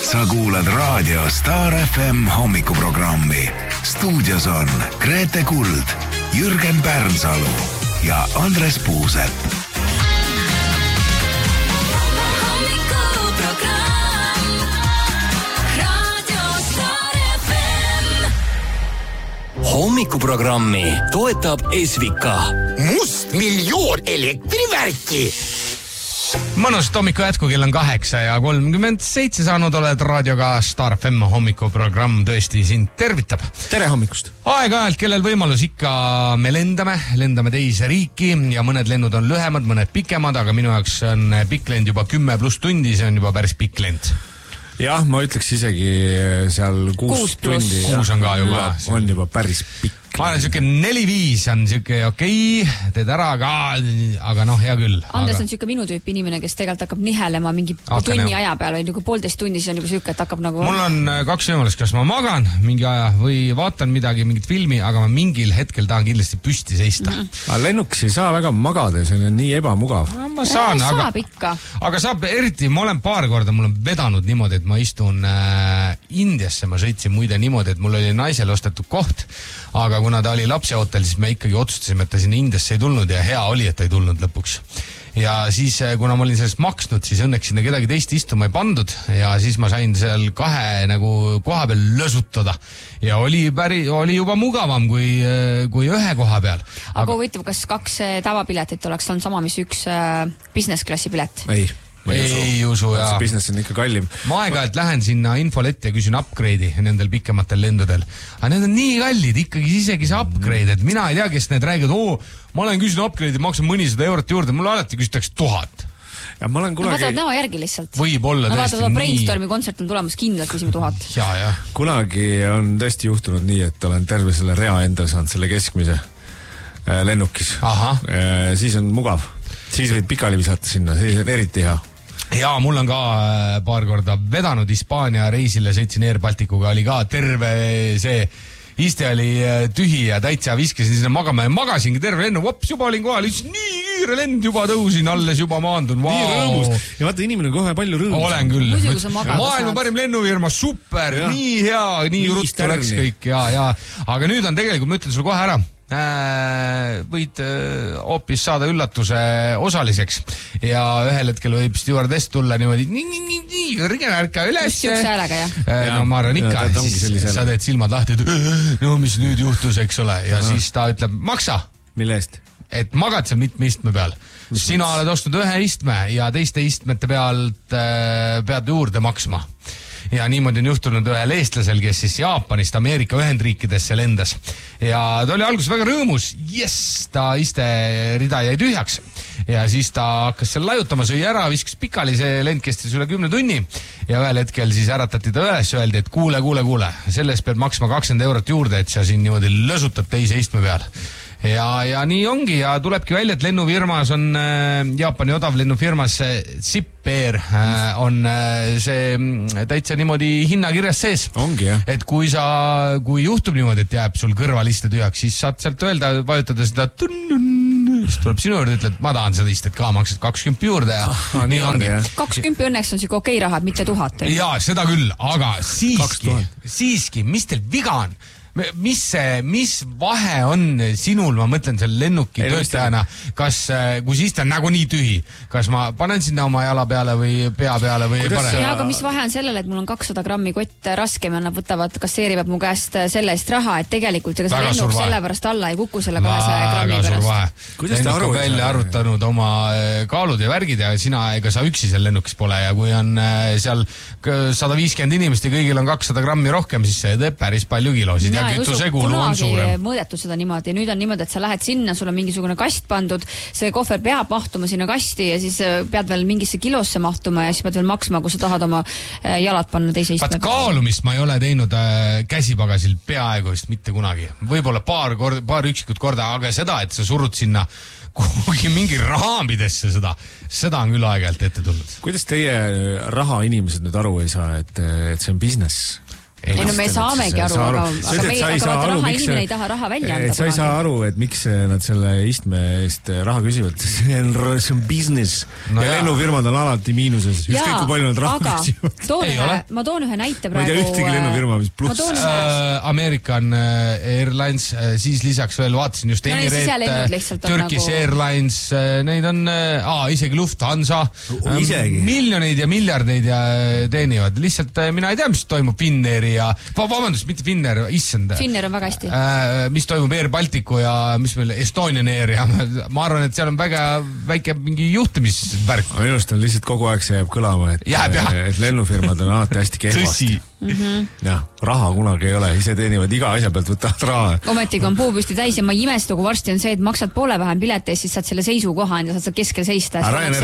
Sa kuulad raadio Star FM hommikuprogrammi. Stuudios on Grete Kuld, Jürgen Pärnsalu ja Andres Puusepp. Hommikuprogrammi toetab Esvika. Mustmiljoon elektrivärki. Mõnust hommiku jätku, kell on 8:37 saanud, oled raadioga Star FM hommikuprogramm tõesti sind tervitab. Tere hommikust. Aeg-ajalt, kellel võimalus ikka me lendame teise riiki ja mõned lennud on lühemad, mõned pikemad, aga minu jaoks on pikk lend juba 10+ tundi, see on juba päris pikk lend. Jah, ma ütleks isegi seal 6 tundi. 6 on ka juba. On juba päris pikk. Ma olen siuke 4-5 on siuke okei, teed ära ka, aga noh, hea küll. Andres on siuke minu tüüpi inimene, kes tegelikult hakkab nihelema mingi tunni aja peale või nagu 1,5 tunni, siis on juba siuke, et hakkab nagu... Mul on 2 võimalust, kas ma magan mingi aja või vaatan midagi, mingit filmi, aga ma mingil hetkel tahan kindlasti püsti seista. Lennukis ei saa väga magada, see on nii ebamugav. Ma saan, saab ikka. Aga saab eriti, ma olen paar korda, mul on vedanud niimoodi, et ma istun Indiasse, ma sõitsin muide niimoodi, et mul oli naisele ostetud koht, aga kuna ta oli lapsehotel, siis me ikkagi otsustasime, et ta sinna Indiasse ei tulnud ja hea oli, et ta ei tulnud lõpuks. Ja siis, kuna ma olin sellest maksnud, siis õnneks sinna kedagi teist istuma ei pandud ja siis ma sain seal 2 nagu koha peal lösutada ja oli juba mugavam kui 1 koha peal. Aga huvitav, kas 2 tavapiletit oleks olnud sama, mis 1 business klassi pilet? Ei usu, jaa. Business on ikka kallim. Ma aeg-ajalt lähen sinna infoletti ja küsin upgrade'i nendel pikematel lendudel. Aga need on nii kallid, ikkagi isegi see upgrade, et mina ei tea, kes need räägivad, ma olen küsin upgrade'i, maksan mõnisada eurot juurde, mulle alati küsitakse 1000. Ja ma olen kunagi... vaatavad näo järgi lihtsalt. Võib-olla tõesti nii. Brainstormi kontsert on tulemas, kindlalt küsime 1000. Ja. Kunagi on tõesti juhtunud nii, et olen terve selle rea endal saanud selle keskmise lennukis. Siis on mugav. Siis võid pikali visata sinna, siis on eriti hea. Ja mul on ka paar korda vedanud Hispaania reisile, sõitsin Air Balticuga, oli ka terve see iste oli tühi ja täitsa viskasin sinna magama ja magasingi terve lennu, juba olin kohal, nii kiire lend, juba tõusin alles, juba maandun. Nii rõõmus. Ja vaata, inimene kohe palju rõõmus. Olen küll. Maailma parim lennufirma, super, nii hea, nii ruttu läks kõik ja. Aga nüüd on tegelikult, ma ütlen sulle kohe ära, võid hoopis saada üllatuse osaliseks ja ühel hetkel võib stewardess tulla niimoodi ärka üles. Just häälega, jah. No ma arvan ikka, siis sa teed silmad lahti, et no mis nüüd juhtus, eks ole, ja siis ta ütleb, maksa. Mille eest? Et magad sa mitme istme peal. Sina oled ostnud 1 istme ja teiste istmete pealt pead juurde maksma. Ja niimoodi on juhtunud ühel eestlasel, kes siis Jaapanist Ameerika Ühendriikidesse lendas. Ja ta oli alguses väga rõõmus, ta iste rida jäi tühjaks. Ja siis ta hakkas seal laiutama, sõi ära, viskas pikali, see lend kestis üle 10 tunni. Ja ühel hetkel siis äratati ta üles, öeldi, et kuule, sellest pead maksma 20 eurot juurde, et sa siin niimoodi lõsutad teise istme peal. Ja nii ongi ja tulebki välja, et lennufirmas on Jaapani odav lennufirmas Zip Air on see täitsa niimoodi hinnakirjas sees. Ongi, jah. Et kui juhtub niimoodi, et jääb sul kõrvaliste tühjaks, siis saad sealt öelda, vajutada seda siis tuleb sinu juurde, ütled, ma tahan seda istet ka, maksad 20 juurde ja nii ongi. 20 õnneks on siuke okei raha, mitte 1000. Jaa, seda küll, aga siiski, mis teil viga on? Mis vahe on sinul, ma mõtlen selle lennuki töötajana, kui siis ta on nagu nii tühi, kas ma panen sinna oma jala peale või pea peale või ei pane? Ja, aga mis vahe on sellele, et mul on 200 grammi kott raskem ja nad võtavad, kasseerivad mu käest selle eest raha, et tegelikult ega see lennuk selle pärast alla ei kuku selle 200 grammi pärast. Lennuk on välja arvutanud oma kaalud ja värgid ja sina ega sa üksi seal lennukis pole ja kui on seal 150 inimest ja kõigil on 200 grammi rohkem, siis see teeb päris palju kilosid ja kütusekulu on suurem. Mõõdetud seda niimoodi. Nüüd on niimoodi, et sa lähed sinna, sul on mingisugune kast pandud, see kohver peab mahtuma sinna kasti ja siis pead veel mingisse kilosse mahtuma ja siis pead veel maksma, kui sa tahad oma jalad panna teise istme. Kaalumist ma ei ole teinud käsipagasil peaaegu vist mitte kunagi. Võib-olla paar üksikut korda, aga seda, et sa surud sinna kuhugi mingi raamidesse seda on küll aeg-ajalt ette tulnud. Kuidas teie rahainimesed nüüd aru ei saa, et see on business? Ei no me saamegi aru, aga raha inimene ei taha raha välja anda. Sa ei saa aru, et miks nad selle istme eest raha küsivad. See on business ja lennufirmad on alati miinuses. Just kõik kui palju nad raha küsivad. Ma toon ühe näite praegu. Ma ei tea ühtegi lennufirma, mis pluss. American Airlines, siis lisaks veel vaatasin just Emirates, Turkish Airlines, neid on isegi Lufthansa. Miljoneid ja miljardeid ja teenivad. Lihtsalt mina ei tea, mis toimub Finnairi ja vabandust, mitte Finnair, issand. Finnair on väga hästi. Mis toimub Air Balticu ja mis meil Estonian Air ja ma arvan, et seal on väga väike mingi juhtimisvärk. Minu arust on lihtsalt kogu aeg see jääb kõlama, et lennufirmad on alati hästi kehvasti. Jah, raha kunagi ei ole, ise teenivad iga asja pealt, võtavad raha. Ometiga on puupüsti täis ja ma imesta, kui varsti on see, et maksad poole vähem pileti ja siis saad selle seisukoha ja saad keskel seista.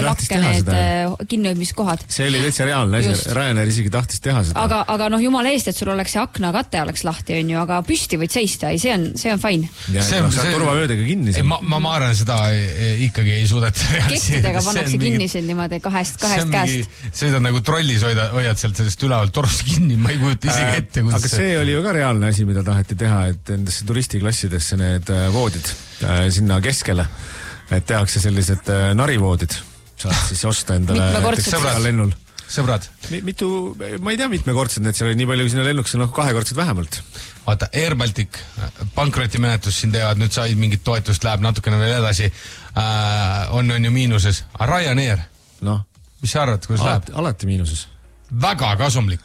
Kinnihoidmiskohad. See oli täitsa reaalne asi, Ryanair isegi tahtis teha seda. Aga sul oleks see aknakate oleks lahti, on ju, aga püsti võid seista ja see on fine. Saad turvavöödega kinni. Ma arvan, seda ikkagi ei suudeta. Kettidega pannakse kinni siin niimoodi kahest käest. Sõidad nagu trollis, hoiad sealt sellest ülevalt torust kinni, ma ei kujuta isegi ette. Aga see oli ju ka reaalne asi, mida taheti teha, et endesse turistiklassidesse need voodid sinna keskele, et tehakse sellised narivoodid. Saad siis osta endale lennul. Sõbrad. Ma ei tea mitmekordsed, et seal oli nii palju, kui sinna lennuks on 2-kordsed vähemalt. Vaata, Air Baltic, pankrotimenetlus siin teevad, nüüd said mingit toetust, läheb natukene veel edasi, on ju miinuses. A Ryanair, mis sa arvad, kuidas läheb? Alati miinuses. Väga kasumlik.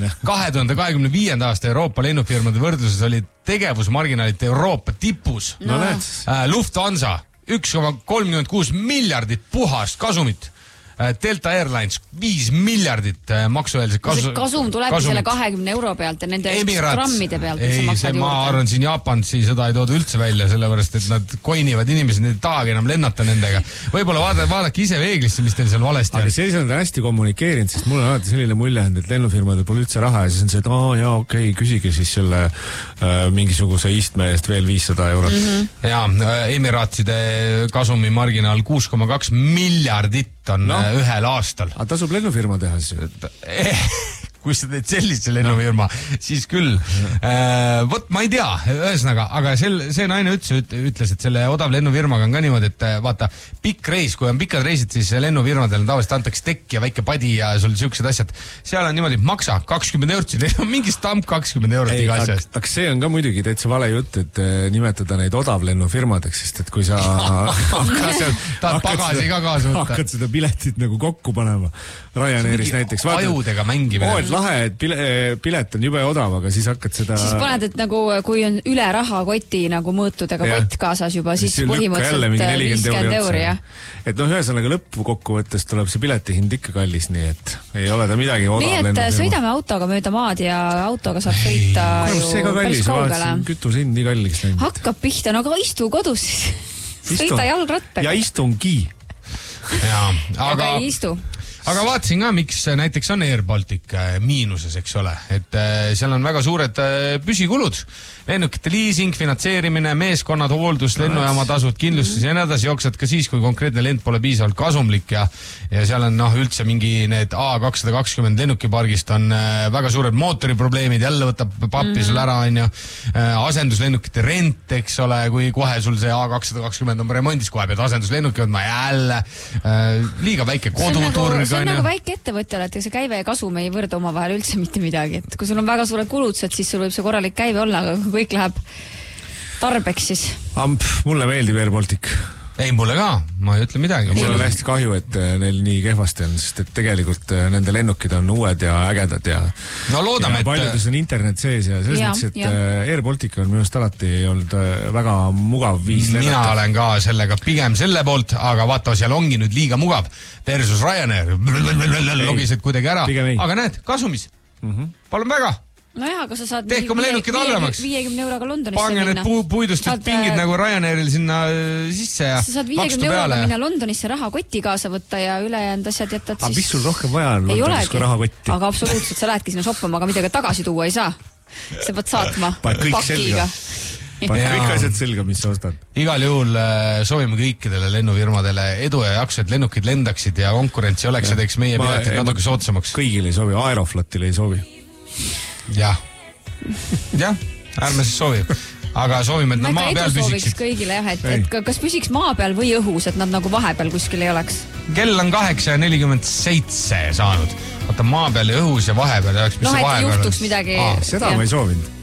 2025. aasta Euroopa lennufirmade võrdluses oli tegevusmarginaalid Euroopa tipus. Lufthansa 1,36 miljardit puhast kasumit. Delta Airlines 5 miljardit maksueelset kasum tuleb selle 20 euro pealt ja nende grammide pealt. Ei, ma arvan, siin Jaapanis seda ei tooda üldse välja, sellepärast, et nad koinivad inimesed, need ei tahagi enam lennata nendega. Võib-olla vaadake ise veeglisse, mis teil seal valesti on. Aga sellised on hästi kommunikeerinud, sest mul on alati selline mulje, et lennufirmadel pole üldse raha ja siis on see, et küsige siis selle mingisuguse istme eest veel 500 eurot. Ja Emirateside kasumi marginaal 6,2 miljardit on ühel aastal. Aga tasub lennufirma teha siis? Kui sa teed sellise lennufirma, siis küll. Vot, ma ei tea, ühesõnaga, aga see naine ütles, et selle odav lennufirmaga on ka niimoodi, et vaata, pikk reis, kui on pikad reisid, siis lennufirmadel tavaliselt antakse tekk ja väike padi ja sul siuksed asjad. Seal on niimoodi, maksa 20 eurot, mingi stamp 20 eurot iga asja eest. Aga see on ka muidugi täitsa vale jutt, et nimetada neid odav lennufirmadeks, sest et kui sa hakkad seda piletit nagu kokku panema, Ryanairis näiteks. Ajudega mängimine. Lahe, et pilet on jube odav, aga siis hakkad seda... Siis paned, et nagu, kui on üle rahakoti nagu mõõtudega kott kaasas juba, siis põhimõtteliselt 50 euri. Et ühesõnaga lõppkokkuvõttes tuleb see piletihind ikka kallis, nii et ei ole ta midagi odav lennufirma. Nii et sõidame autoga mööda maad ja autoga saab sõita ju päris kaugele. Kütus hind nii kalliks läinud. Hakkab pihta, no aga istu kodus siis. Sõida jalgrattaga. Ja istungi. Aga ei istu. Aga vaatasin ka, miks näiteks on Air Baltic miinuses, eks ole, et seal on väga suured püsikulud, lennukite liising, finantseerimine, meeskonnad, hooldus, lennujaama tasud, kindlustus ja nii edasi jooksed ka siis, kui konkreetne lend pole piisavalt kasumlik ja seal on üldse mingi need A220 lennukipargist on väga suured mootoriprobleemid, jälle võtab pappi sul ära, on ju, asenduslennukite rent, eks ole, kui kohe sul see A220 on remondis, kohe pead asenduslennuki võtma jälle, liiga väike koduturg. See on nagu väike ettevõtjale, et see käive ja kasum ei võrda oma vahel üldse mitte midagi. Et kui sul on väga suured kulutused, siis sul võib see korralik käive olla, aga kui kõik läheb tarbeks, siis... Mulle meeldib Air Baltic. Ei, mulle ka, ma ei ütle midagi. Mul on hästi kahju, et neil nii kehvasti on, sest et tegelikult nende lennukid on uued ja ägedad ja loodame, paljudes on internet sees ja selles mõttes, et Air Baltic on minu arust alati olnud väga mugav viis lennata. Mina olen ka sellega pigem selle poolt, aga vaata, seal ongi nüüd liiga mugav versus Ryanair. Logised kuidagi ära, aga näed, kasumis. Palun väga. Nojah, aga sa saad 50 euroga Londonisse minna. Pange need puidust pingid nagu Ryanairil sinna sisse ja sa saad 50 euroga minna Londonisse rahakotti kaasa võtta ja ülejäänud asjad jätad siis... Aga mis sul rohkem vaja on Londonis kui rahakotti? Aga absoluutselt, sa lähedki sinna shoppama, aga midagi tagasi tuua ei saa. Sa pead saatma pakiga. Kõik asjad selga, mis sa ostad. Igal juhul soovime kõikidele lennufirmadele edu ja jaksu, et lennukid lendaksid ja konkurentsi oleks ja teeks meie piletid natuke soodsamaks. Kõigil ei soovi, Aeroflotile ei soovi. Jah, jah, ärme siis soovi. Aga soovime, et nad maa peal püsiksid. Kõigile jah, et kas püsiks maa peal või õhus, et nad nagu vahepeal kuskil ei oleks? Kell on 8:47 saanud. Vaata maa peal ja õhus ja vahepeal. Et juhtuks midagi. Seda ma ei soovinud.